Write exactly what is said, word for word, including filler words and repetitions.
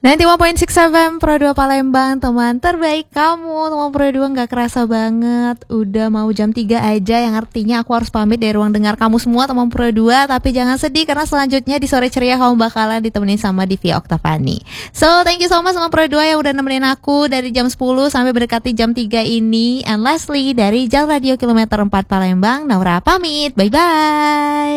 sembilan puluh lima koma enam F M Pro dua Palembang, teman terbaik kamu. Teman Pro dua gak kerasa banget udah mau jam tiga aja, yang artinya aku harus pamit dari ruang dengar kamu semua teman Pro dua. Tapi jangan sedih karena selanjutnya di Sore Ceria kamu bakalan ditemenin sama Divya Oktavani. So thank you so much teman Pro dua yang udah nemenin aku dari jam sepuluh sampai mendekati jam tiga ini. And lastly dari Jalan Radio Kilometer empat Palembang, Naura pamit, bye bye.